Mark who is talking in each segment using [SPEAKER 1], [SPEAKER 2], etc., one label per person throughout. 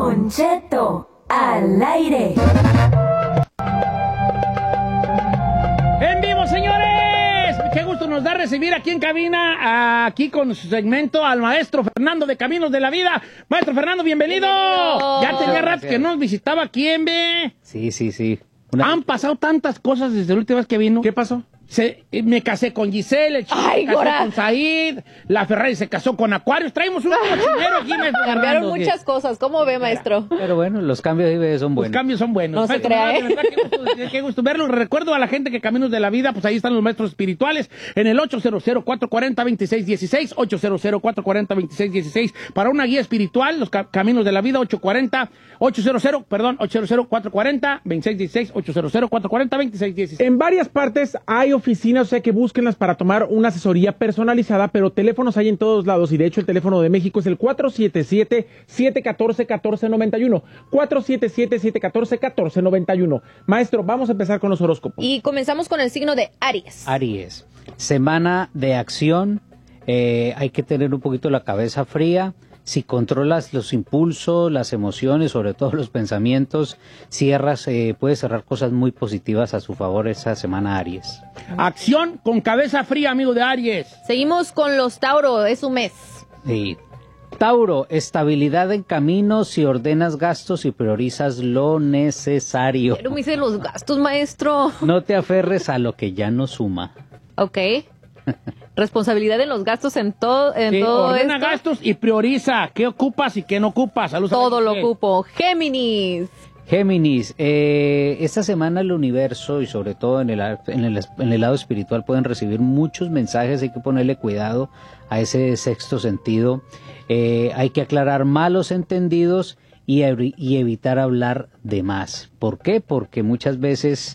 [SPEAKER 1] Don Cheto al aire.
[SPEAKER 2] ¡En vivo, señores! Qué gusto nos da recibir aquí en cabina, aquí con su segmento, al maestro Fernando de Caminos de la Vida. Maestro Fernando, bienvenido. Ya tenía rato que no nos visitaba aquí, ¿ve?
[SPEAKER 3] Sí.
[SPEAKER 2] Han pasado tantas cosas desde la última vez que vino.
[SPEAKER 3] ¿Qué pasó?
[SPEAKER 2] Me casé con Giselle, el chico se casó con Said, la Ferrari se casó con Aquarius. Traemos un cochinero aquí, maestro.
[SPEAKER 4] Cambiaron muchas cosas. ¿Cómo ve, maestro?
[SPEAKER 3] Pero bueno, los cambios son buenos.
[SPEAKER 2] Los cambios son buenos.
[SPEAKER 4] No se crea,
[SPEAKER 2] de verdad, qué gusto verlo. Recuerdo a la gente que Caminos de la Vida, pues ahí están los maestros espirituales en el 800-440-2616, 800-440-2616 para una guía espiritual, los Caminos de la Vida, 800-440-2616, 800-440-2616.
[SPEAKER 5] En varias partes hay oficinas, o sea que búsquenlas para tomar una asesoría personalizada, pero teléfonos hay en todos lados y de hecho el teléfono de México es el 477-714-1491, 477-714-1491. Maestro, vamos a empezar con los horóscopos.
[SPEAKER 4] Y comenzamos con el signo de Aries.
[SPEAKER 3] Aries, semana de acción, hay que tener un poquito la cabeza fría. Si controlas los impulsos, las emociones, sobre todo los pensamientos, puedes cerrar cosas muy positivas a su favor esa semana, Aries.
[SPEAKER 2] Acción con cabeza fría, amigo de Aries.
[SPEAKER 4] Seguimos con los Tauro, es su mes.
[SPEAKER 3] Sí. Tauro, estabilidad en camino si ordenas gastos y priorizas lo necesario.
[SPEAKER 4] Pero me hice los gastos, maestro.
[SPEAKER 3] No te aferres a lo que ya no suma.
[SPEAKER 4] Ok. Responsabilidad en los gastos en todo
[SPEAKER 2] ordena
[SPEAKER 4] esto.
[SPEAKER 2] gastos y prioriza qué ocupas y qué no ocupas. Saludos.
[SPEAKER 4] Todo lo ocupo. Géminis,
[SPEAKER 3] esta semana el universo y sobre todo en el lado espiritual pueden recibir muchos mensajes, hay que ponerle cuidado a ese sexto sentido. Hay que aclarar malos entendidos y evitar hablar de más. ¿Por qué? Porque muchas veces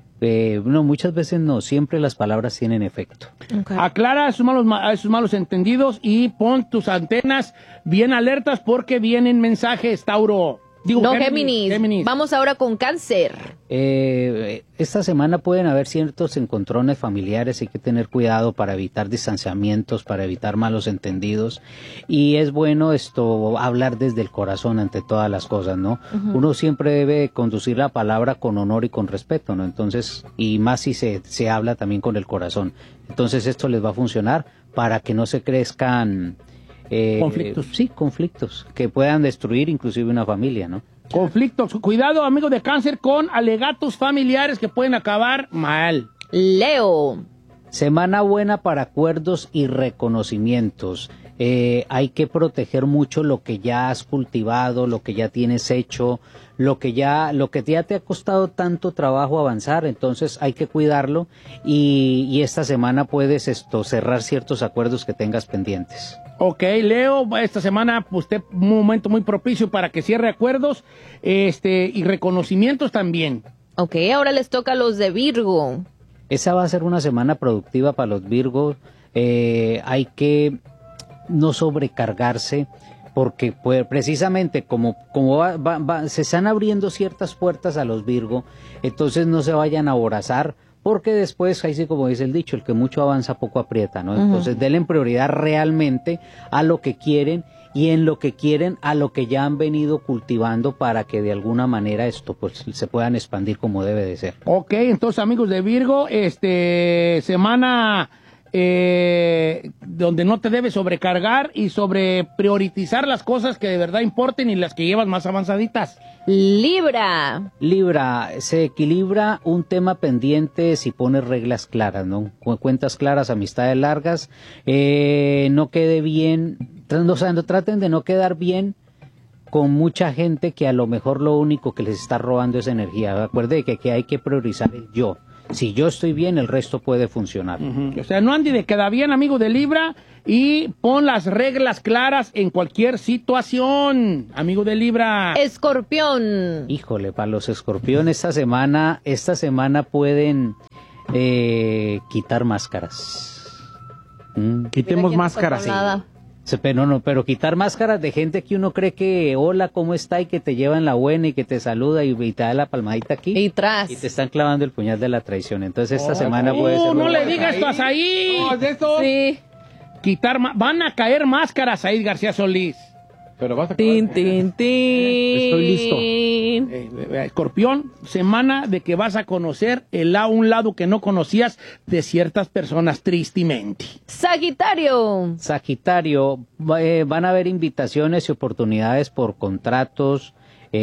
[SPEAKER 3] siempre las palabras tienen efecto.
[SPEAKER 2] Okay. Aclara esos malos entendidos y pon tus antenas bien alertas porque vienen mensajes, Tauro.
[SPEAKER 4] Géminis. Vamos ahora con Cáncer.
[SPEAKER 3] Esta semana pueden haber ciertos encontrones familiares, hay que tener cuidado para evitar distanciamientos, para evitar malos entendidos, y es bueno hablar desde el corazón ante todas las cosas, ¿no? Uh-huh. Uno siempre debe conducir la palabra con honor y con respeto, ¿no? Entonces, y más si se habla también con el corazón. Entonces esto les va a funcionar para que no se crezcan
[SPEAKER 2] conflictos.
[SPEAKER 3] Sí, conflictos que puedan destruir inclusive una familia, ¿no?
[SPEAKER 2] Conflictos. Cuidado, amigo de Cáncer, con alegatos familiares que pueden acabar mal.
[SPEAKER 4] Leo.
[SPEAKER 3] Semana buena para acuerdos y reconocimientos. Hay que proteger mucho lo que ya has cultivado, lo que ya tienes hecho, lo que ya te ha costado tanto trabajo avanzar, entonces hay que cuidarlo y esta semana puedes cerrar ciertos acuerdos que tengas pendientes.
[SPEAKER 2] Ok, Leo, esta semana usted un momento muy propicio para que cierre acuerdos y reconocimientos también.
[SPEAKER 4] Ok, ahora les toca a los de Virgo.
[SPEAKER 3] Esa va a ser una semana productiva para los Virgos. Hay que no sobrecargarse porque precisamente como se están abriendo ciertas puertas a los Virgo, entonces no se vayan a aborazar. Porque después, ahí sí como dice el dicho, el que mucho avanza poco aprieta, ¿no? Entonces denle prioridad realmente a lo que quieren y en lo que quieren a lo que ya han venido cultivando para que de alguna manera pues se puedan expandir como debe de ser.
[SPEAKER 2] Ok, entonces amigos de Virgo, semana donde no te debes sobrecargar y sobre priorizar las cosas que de verdad importen y las que llevas más avanzaditas.
[SPEAKER 4] Libra,
[SPEAKER 3] se equilibra un tema pendiente si pones reglas claras, ¿no? Cuentas claras, amistades largas, no quede bien, traten de no quedar bien con mucha gente que a lo mejor lo único que les está robando es energía. Acuerde que hay que priorizar el yo. Si yo estoy bien, el resto puede funcionar.
[SPEAKER 2] Uh-huh. O sea, no ande de queda bien, amigo de Libra, y pon las reglas claras en cualquier situación, amigo de Libra.
[SPEAKER 4] Escorpión.
[SPEAKER 3] Híjole, para los escorpiones esta semana pueden quitar máscaras.
[SPEAKER 5] Quitemos máscaras.
[SPEAKER 3] Pero quitar máscaras de gente que uno cree que hola, ¿cómo está? Y que te llevan la buena y que te saluda y te da la palmadita aquí.
[SPEAKER 4] Y tras.
[SPEAKER 3] Y te están clavando el puñal de la traición. Entonces esta semana puede ser...
[SPEAKER 2] No le digas esto a Said.
[SPEAKER 4] Sí.
[SPEAKER 2] Van a caer máscaras, Said García Solís.
[SPEAKER 6] Pero vas a
[SPEAKER 4] Tin, tin, tin.
[SPEAKER 5] Estoy listo.
[SPEAKER 2] Escorpión, semana de que vas a conocer un lado que no conocías de ciertas personas, tristemente.
[SPEAKER 4] Sagitario.
[SPEAKER 3] Sagitario, van a haber invitaciones y oportunidades por contratos,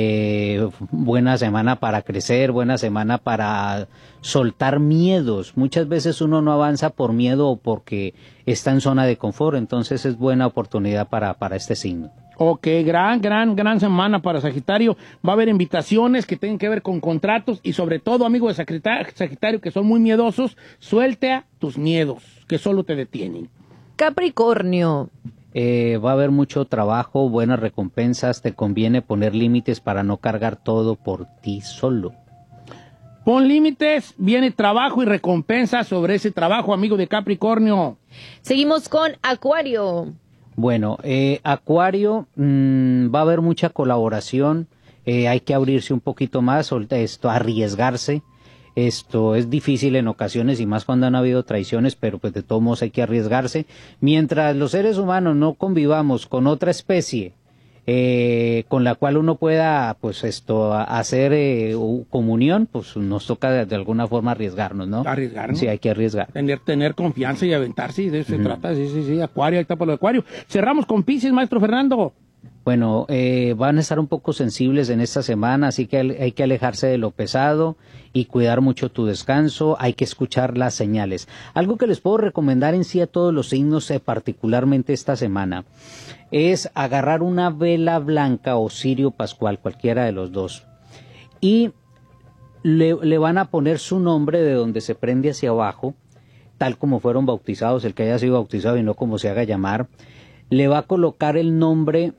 [SPEAKER 3] buena semana para crecer, buena semana para soltar miedos. Muchas veces uno no avanza por miedo o porque está en zona de confort, entonces es buena oportunidad para este signo.
[SPEAKER 2] Ok, gran semana para Sagitario. Va a haber invitaciones que tengan que ver con contratos y sobre todo, amigos de Sagitario, que son muy miedosos, suelta tus miedos, que solo te detienen.
[SPEAKER 4] Capricornio.
[SPEAKER 3] Va a haber mucho trabajo, buenas recompensas, te conviene poner límites para no cargar todo por ti solo.
[SPEAKER 2] Pon límites, viene trabajo y recompensa sobre ese trabajo, amigo de Capricornio.
[SPEAKER 4] Seguimos con Acuario.
[SPEAKER 3] Bueno, Acuario, va a haber mucha colaboración, hay que abrirse un poquito más, arriesgarse. Esto es difícil en ocasiones y más cuando han habido traiciones, pero pues de todos modos hay que arriesgarse. Mientras los seres humanos no convivamos con otra especie con la cual uno pueda pues hacer comunión, pues nos toca de alguna forma arriesgarnos, ¿no?
[SPEAKER 2] Arriesgarnos.
[SPEAKER 3] Sí, hay que arriesgar.
[SPEAKER 2] Tener confianza y aventarse, y de eso se trata. Sí, Acuario, ahí está por lo de Acuario. Cerramos con Piscis, maestro Fernando.
[SPEAKER 3] Bueno, van a estar un poco sensibles en esta semana, así que hay que alejarse de lo pesado y cuidar mucho tu descanso, hay que escuchar las señales. Algo que les puedo recomendar en sí a todos los signos, particularmente esta semana, es agarrar una vela blanca o cirio pascual, cualquiera de los dos, y le van a poner su nombre de donde se prende hacia abajo, tal como fueron bautizados, el que haya sido bautizado y no como se haga llamar. Le va a colocar el nombre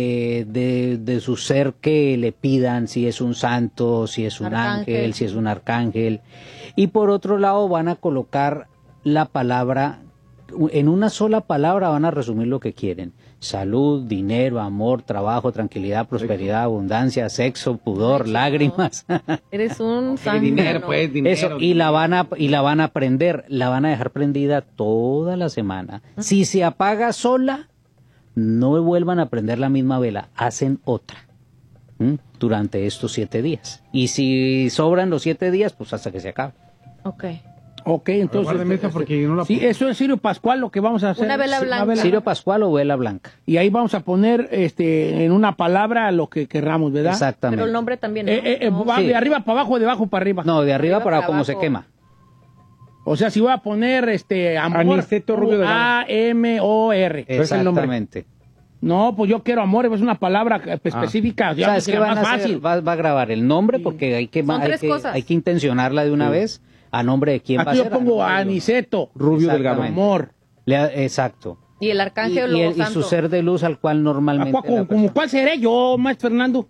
[SPEAKER 3] de su ser que le pidan, si es un santo, si es un ángel, si es un arcángel. Y por otro lado van a colocar la palabra, en una sola palabra van a resumir lo que quieren. Salud, dinero, amor, trabajo, tranquilidad, prosperidad, abundancia, sexo, pudor, lágrimas.
[SPEAKER 4] Eres un santo.
[SPEAKER 6] Dinero, pues, dinero.
[SPEAKER 3] Eso, y la van a prender, la van a dejar prendida toda la semana. Si se apaga sola, no vuelvan a prender la misma vela, hacen otra durante estos 7 días. Y si sobran los 7 días, pues hasta que se acabe.
[SPEAKER 2] Ok, entonces.
[SPEAKER 6] Guárdeme esa porque yo no la
[SPEAKER 2] sí, eso es cirio pascual lo que vamos a hacer.
[SPEAKER 4] Una vela blanca.
[SPEAKER 3] Cirio pascual o vela blanca.
[SPEAKER 2] Y ahí vamos a poner en una palabra lo que querramos, ¿verdad?
[SPEAKER 3] Exactamente.
[SPEAKER 4] Pero el nombre también, ¿no?
[SPEAKER 2] ¿Va
[SPEAKER 3] Sí.
[SPEAKER 2] de arriba para abajo o de abajo para arriba?
[SPEAKER 3] No, de arriba para
[SPEAKER 4] para
[SPEAKER 3] cómo se
[SPEAKER 4] abajo.
[SPEAKER 3] quema.
[SPEAKER 2] O sea, si voy a poner amor,
[SPEAKER 5] Aniceto Rubio de Gama.
[SPEAKER 2] A-M-O-R.
[SPEAKER 5] es el nombre?
[SPEAKER 3] Exactamente.
[SPEAKER 2] No, pues yo quiero amor, es una palabra específica. Ya
[SPEAKER 3] ¿Sabes
[SPEAKER 2] que
[SPEAKER 3] qué
[SPEAKER 2] sea
[SPEAKER 3] van a
[SPEAKER 2] más
[SPEAKER 3] hacer?
[SPEAKER 2] fácil.
[SPEAKER 3] Va a grabar el nombre porque hay que,
[SPEAKER 4] Son tres cosas.
[SPEAKER 3] hay que intencionarla de una vez a nombre de quién va a
[SPEAKER 2] Aquí
[SPEAKER 3] ser.
[SPEAKER 2] yo pongo
[SPEAKER 3] a nombre de-
[SPEAKER 2] Aniceto
[SPEAKER 5] Rubio Delgado.
[SPEAKER 3] Exactamente.
[SPEAKER 2] Amor.
[SPEAKER 3] Exacto.
[SPEAKER 4] Y el arcángel
[SPEAKER 3] Y
[SPEAKER 4] o
[SPEAKER 3] y
[SPEAKER 4] santo.
[SPEAKER 3] su ser de luz al cual normalmente...
[SPEAKER 2] ¿Como cuál seré yo, maestro Fernando?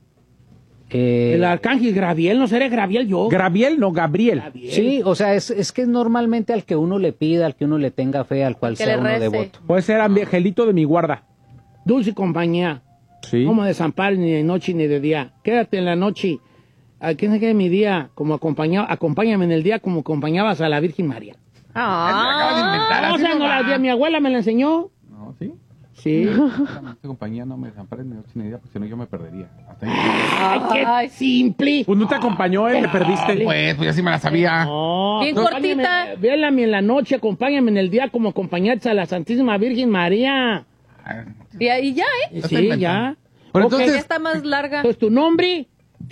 [SPEAKER 2] El arcángel Gabriel, ¿no seré Gabriel yo?
[SPEAKER 5] Graviel, no, Gabriel.
[SPEAKER 3] Sí, o sea, es que es normalmente al que uno le pida, al que uno le tenga fe, al cual
[SPEAKER 4] Que
[SPEAKER 3] sea
[SPEAKER 4] le
[SPEAKER 3] uno
[SPEAKER 4] rece.
[SPEAKER 3] devoto.
[SPEAKER 5] Puede ser angelito de mi guarda.
[SPEAKER 2] Dulce compañía.
[SPEAKER 5] Sí.
[SPEAKER 2] No me desampares ni de noche ni de día. Quédate en la noche. ¿A quién se quede mi día? Acompáñame en el día como acompañabas a la Virgen María.
[SPEAKER 6] Acabas de inventar.
[SPEAKER 2] O
[SPEAKER 6] así
[SPEAKER 2] sea,
[SPEAKER 6] no
[SPEAKER 2] no,
[SPEAKER 6] va.
[SPEAKER 2] mi abuela me la enseñó.
[SPEAKER 6] No, ¿sí?
[SPEAKER 2] Sí.
[SPEAKER 6] Esta compañía no me desampares ni noche ni día, porque si no yo me perdería. Hasta ahí.
[SPEAKER 2] Ay, qué simple.
[SPEAKER 5] Pues no te acompañó, te perdiste.
[SPEAKER 6] Pues ya sí me la sabía.
[SPEAKER 2] No,
[SPEAKER 4] Bien
[SPEAKER 2] acompáñame,
[SPEAKER 4] cortita.
[SPEAKER 2] Vélame en la noche, acompáñame en el día como acompañaste a la Santísima Virgen María.
[SPEAKER 4] Y ahí ya,
[SPEAKER 6] Está
[SPEAKER 2] Sí,
[SPEAKER 6] inventando.
[SPEAKER 2] ya.
[SPEAKER 6] Pero
[SPEAKER 2] Ok.
[SPEAKER 4] Ya
[SPEAKER 6] entonces,
[SPEAKER 4] está más larga.
[SPEAKER 2] Entonces, tu nombre,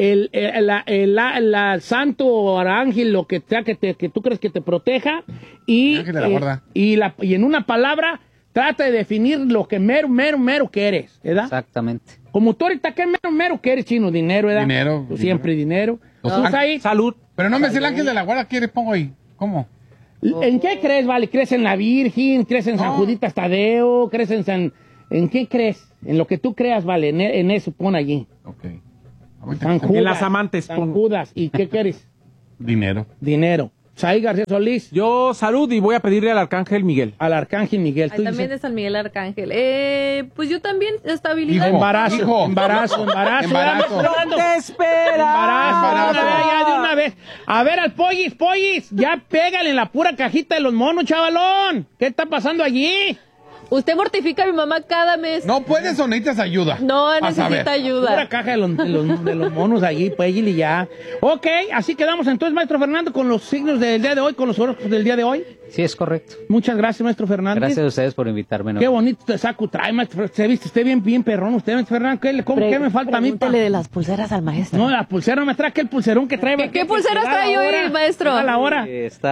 [SPEAKER 2] el santo o ángel, lo que sea que tú crees que te proteja, y,
[SPEAKER 6] El ángel de la guarda.
[SPEAKER 2] y en una palabra, trata de definir lo que mero que eres, ¿verdad?
[SPEAKER 3] Exactamente.
[SPEAKER 2] Como tú ahorita, ¿qué mero que eres, chino? Dinero, ¿verdad?
[SPEAKER 6] Dinero,
[SPEAKER 2] Tú siempre dinero.
[SPEAKER 6] Los
[SPEAKER 2] ¿Tú
[SPEAKER 6] ángeles.
[SPEAKER 2] ahí?
[SPEAKER 5] Salud.
[SPEAKER 6] pero no me sé el ángel de la guarda, ¿qué le pongo ahí? ¿Cómo?
[SPEAKER 2] ¿En qué crees, vale? ¿Crees en la Virgen? ¿Crees en San Juditas Tadeo? ¿Crees en San... ¿En qué crees? En lo que tú creas, vale. En eso pon allí.
[SPEAKER 6] Ok. Ahorita-
[SPEAKER 2] San Judas.
[SPEAKER 5] En las amantes
[SPEAKER 2] San
[SPEAKER 5] pon.
[SPEAKER 2] Judas. ¿Y qué quieres?
[SPEAKER 6] Dinero.
[SPEAKER 2] Dinero. Saí García Solís.
[SPEAKER 5] Yo salud y voy a pedirle al arcángel Miguel.
[SPEAKER 2] Al Arcángel Miguel.
[SPEAKER 4] Ay,
[SPEAKER 2] Tú
[SPEAKER 4] también de
[SPEAKER 2] dices,
[SPEAKER 4] San Miguel Arcángel. Pues yo también, estabilidad.
[SPEAKER 6] Hijo.
[SPEAKER 2] embarazo,
[SPEAKER 6] Hijo.
[SPEAKER 2] embarazo.
[SPEAKER 6] Embarazo.
[SPEAKER 2] Fernando.
[SPEAKER 5] ¡Te espera!
[SPEAKER 2] Embarazo.
[SPEAKER 6] Embarazo.
[SPEAKER 2] Ya de una vez. A ver, al Pollis. Ya pégale en la pura cajita de los monos, chavalón. ¿Qué está pasando allí?
[SPEAKER 4] Usted mortifica a mi mamá cada mes.
[SPEAKER 6] No puedes o necesitas ayuda.
[SPEAKER 4] No
[SPEAKER 6] A
[SPEAKER 4] necesita
[SPEAKER 6] saber.
[SPEAKER 4] ayuda.
[SPEAKER 2] Pura caja de los monos allí, pues, y ya. Ok, así quedamos entonces, maestro Fernando, con los signos del día de hoy, con los horóscopos del día de hoy.
[SPEAKER 3] Sí, es correcto.
[SPEAKER 2] Muchas gracias, maestro Fernando.
[SPEAKER 3] Gracias a ustedes por invitarme. ¿no?
[SPEAKER 2] Qué bonito te saco trae, maestro. Se viste usted bien perrón. Usted, maestro Fernando, ¿qué me falta a mí?
[SPEAKER 7] Pregúntele de las pulseras al maestro.
[SPEAKER 2] No, la pulsera me trae aquel pulserón que trae.
[SPEAKER 4] ¿Qué pulseras trae hoy, maestro?
[SPEAKER 2] A la hora.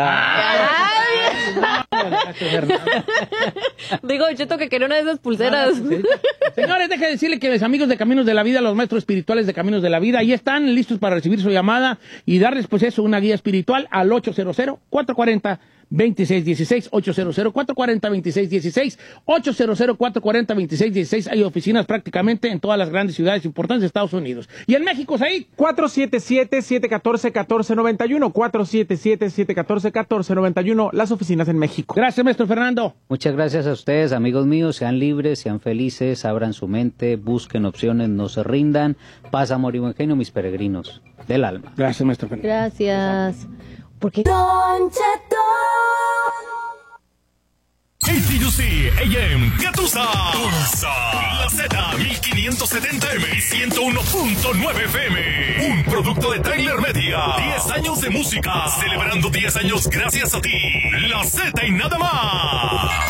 [SPEAKER 2] Maestro Fernando.
[SPEAKER 4] Digo, Cheto, que quería una de esas pulseras.
[SPEAKER 2] Señores, deje de decirle que mis amigos de Caminos de la Vida, los maestros espirituales de Caminos de la Vida, ahí están listos para recibir su llamada y darles, pues eso, una guía espiritual al 800-440-2616, 800-440-2616, 800-440-2616. Hay oficinas prácticamente en todas las grandes ciudades importantes de Estados Unidos. ¿Y en México, ahí?
[SPEAKER 5] 477-714-1491, 477-714-1491, las oficinas en México.
[SPEAKER 2] Gracias, maestro Fernando.
[SPEAKER 3] Muchas gracias a ustedes, amigos míos. Sean libres, sean felices, abran su mente, busquen opciones, no se rindan. Paz, amor y buen genio, mis peregrinos del alma.
[SPEAKER 2] Gracias, maestro Fernando.
[SPEAKER 4] Gracias.
[SPEAKER 7] Porque
[SPEAKER 1] Don Cheto.
[SPEAKER 8] ATUC AM Gatusa. La Z 1570M y 101.9 FM. Un producto de Tyler Media. 10 años de música. Celebrando 10 años gracias a ti. La Z y nada más.